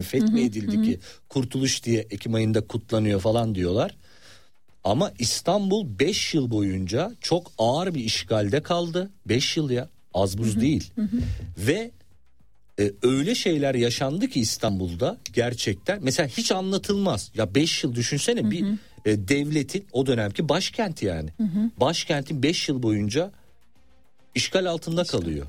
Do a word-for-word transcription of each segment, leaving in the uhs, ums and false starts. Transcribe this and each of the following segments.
fethedildi hı hı. ki Kurtuluş diye Ekim ayında kutlanıyor falan diyorlar. Ama İstanbul beş yıl boyunca çok ağır bir işgalde kaldı. beş yıl ya, az buz hı hı. değil. Hı hı. Ve e, öyle şeyler yaşandı ki İstanbul'da gerçekten mesela hiç anlatılmaz. Ya beş yıl düşünsene hı hı. bir e, devletin o dönemki başkenti yani. Hı hı. Başkentin beş yıl boyunca işgal altında İşgal. kalıyor.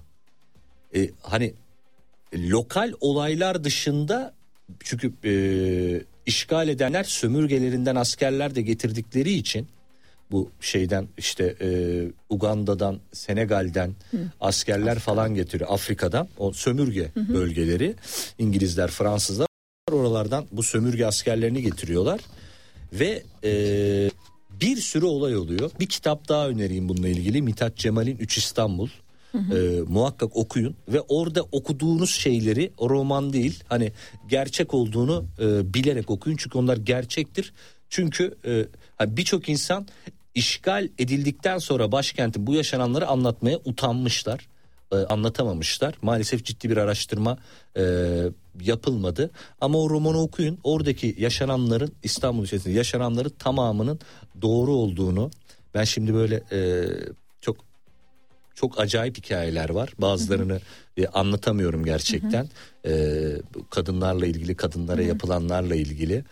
E, hani lokal olaylar dışında çünkü e, işgal edenler sömürgelerinden askerler de getirdikleri için bu şeyden işte e, Uganda'dan, Senegal'den hı. askerler Afrika. falan getiriyor, Afrika'dan o sömürge hı hı. bölgeleri, İngilizler, Fransızlar oralardan bu sömürge askerlerini getiriyorlar ve e, bir sürü olay oluyor. Bir kitap daha önereyim bununla ilgili, Mithat Cemal'in Üç İstanbul. Hı hı. E, muhakkak okuyun ve orada okuduğunuz şeyleri, o roman değil hani gerçek olduğunu e, bilerek okuyun çünkü onlar gerçektir. Çünkü e, birçok insan işgal edildikten sonra başkentin bu yaşananları anlatmaya utanmışlar, e, anlatamamışlar. Maalesef ciddi bir araştırma e, yapılmadı. Ama o romanı okuyun, oradaki yaşananların, İstanbul içerisinde yaşananların tamamının doğru olduğunu, ben şimdi böyle e, çok çok acayip hikayeler var. Bazılarını hı hı. E, anlatamıyorum gerçekten. Hı hı. E, kadınlarla ilgili, kadınlara hı hı. yapılanlarla ilgili.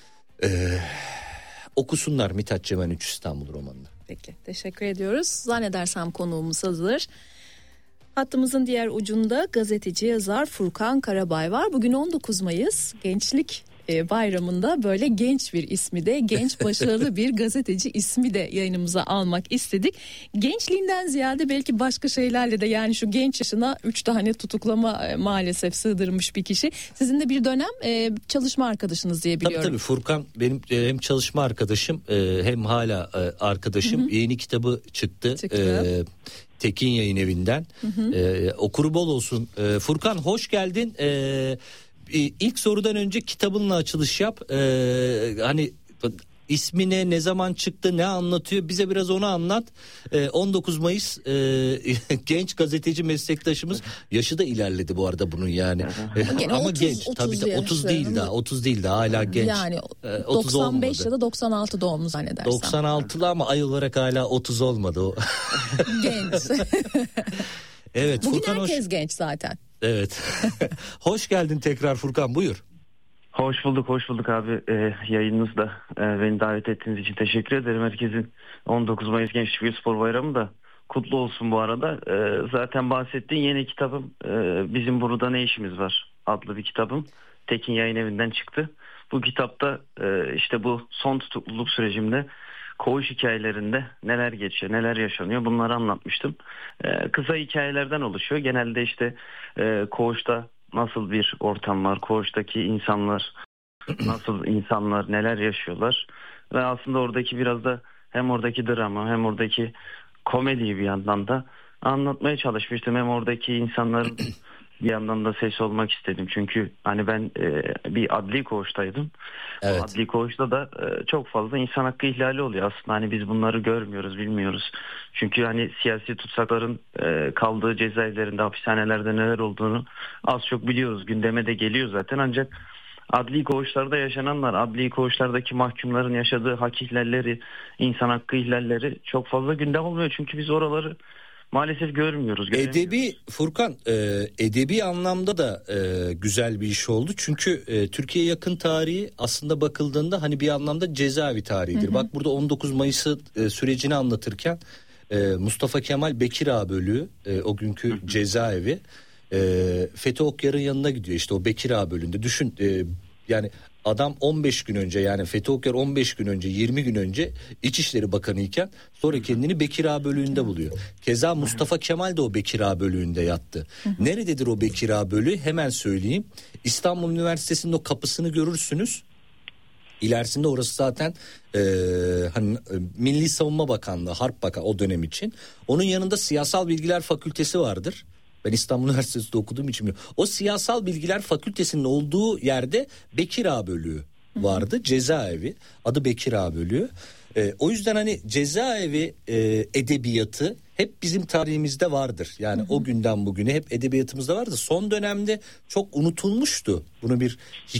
E, okusunlar Mithat Cemal'in Üç İstanbul romanını. Peki, teşekkür ediyoruz. Zannedersem konuğumuz hazır. Hattımızın diğer ucunda gazeteci yazar Furkan Karabay var. Bugün on dokuz Mayıs, Gençlik Bayramı'nda böyle genç bir ismi de, genç başarılı bir gazeteci ismi de yayınımıza almak istedik. Gençliğinden ziyade belki başka şeylerle de, yani şu genç yaşına üç tane tutuklama maalesef sığdırmış bir kişi. Sizin de bir dönem çalışma arkadaşınız diye biliyorum. Tabii tabii, Furkan benim hem çalışma arkadaşım hem hala arkadaşım. Hı hı. Yeni kitabı çıktı. çıktı. Ee, Tekin Yayın Evi'nden. Hı hı. Ee, okuru bol olsun. Ee, Furkan hoş geldin. Ee, İlk sorudan önce kitabınla açılış yap. Ee, hani ismine, ne zaman çıktı, ne anlatıyor, bize biraz onu anlat. Ee, on dokuz Mayıs e, genç gazeteci meslektaşımız, yaşı da ilerledi bu arada bunun yani. Ama, Ama otuz, genç tabii de otuz değil daha, otuz değil daha, hala genç. Yani ee, doksan beş ya da doksan altı doğumlu zannedersem. doksan altılı ama ay olarak hala otuz olmadı o. Genç. Evet, bugün Furkan herkes hoş... genç zaten. Evet. Hoş geldin tekrar Furkan, buyur. Hoş bulduk, hoş bulduk abi. Ee, yayınınızda e, beni davet ettiğiniz için teşekkür ederim. Herkesin on dokuz Mayıs Gençlik ve Spor Bayramı da kutlu olsun bu arada. Ee, zaten bahsettiğin yeni kitabım e, Bizim Burada Ne İşimiz Var adlı bir kitabım. Tekin Yayın Evi'nden çıktı. Bu kitapta e, işte bu son tutukluluk sürecimde koğuş hikayelerinde neler geçiyor, neler yaşanıyor, bunları anlatmıştım. Ee, kısa hikayelerden oluşuyor. Genelde işte e, koğuşta nasıl bir ortam var, koğuştaki insanlar nasıl insanlar, neler yaşıyorlar. Ve aslında oradaki biraz da hem oradaki drama hem oradaki komediyi bir yandan da anlatmaya çalışmıştım. Hem oradaki insanların bir yandan da ses olmak istedim. Çünkü hani ben e, bir adli koğuştaydım. Evet. O adli koğuşta da e, çok fazla insan hakkı ihlali oluyor. Aslında hani biz bunları görmüyoruz, bilmiyoruz. Çünkü hani siyasi tutsakların e, kaldığı cezaevlerinde, hapishanelerde neler olduğunu az çok biliyoruz. Gündeme de geliyor zaten, ancak adli koğuşlarda yaşananlar, adli koğuşlardaki mahkumların yaşadığı hak ihlalleri, insan hakkı ihlalleri çok fazla gündem olmuyor. Çünkü biz oraları maalesef görmüyoruz. Edebi Furkan, e, edebi anlamda da e, güzel bir iş oldu. Çünkü e, Türkiye yakın tarihi aslında bakıldığında hani bir anlamda cezaevi tarihidir. Hı hı. Bak burada on dokuz Mayıs'ı e, sürecini anlatırken e, Mustafa Kemal Bekir Ağa bölüğü, e, o günkü hı hı. cezaevi, e, Fethi Okyar'ın yanına gidiyor işte o Bekir Ağa bölüğünde. Düşün e, yani adam on beş gün önce, yani Fethi Okyar on beş gün önce, yirmi gün önce İçişleri Bakanı iken sonra kendini Bekir Ağa bölüğünde buluyor. Keza Mustafa Kemal de o Bekir Ağa bölüğünde yattı. Nerededir o Bekir Ağa bölüğü? Hemen söyleyeyim. İstanbul Üniversitesi'nin o kapısını görürsünüz. İlerisinde orası zaten e, hani Milli Savunma Bakanlığı, Harp Bakanı o dönem için. Onun yanında Siyasal Bilgiler Fakültesi vardır. Ben İstanbul Üniversitesi'nde okuduğum için biliyorum. O Siyasal Bilgiler Fakültesi'nin olduğu yerde Bekir Ağa bölüğü vardı. Hı hı. Cezaevi. Adı Bekir Ağa bölüğü. E, o yüzden hani cezaevi e, edebiyatı hep bizim tarihimizde vardır. Yani hı hı. o günden bugüne hep edebiyatımızda vardı. Son dönemde çok unutulmuştu. Bunu bir